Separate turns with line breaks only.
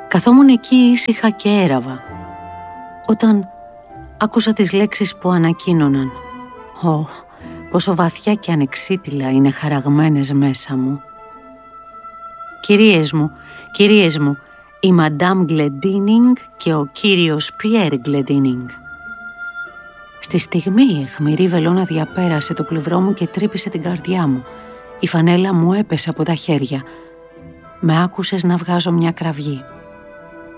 Καθόμουν εκεί ήσυχα και έραβα, όταν άκουσα τις λέξεις που ανακοίνωναν. Πόσο βαθιά και ανεξίτηλα είναι χαραγμένες μέσα μου. Κυρίες μου, η Μαντάμ Γκλεντίνινγκ και ο κύριος Πιέρ Γκλεντίνινγκ. Στη στιγμή η αιχμηρή βελόνα διαπέρασε το πλευρό μου και τρύπησε την καρδιά μου. Η φανέλα μου έπεσε από τα χέρια. Με άκουσες να βγάζω μια κραυγή.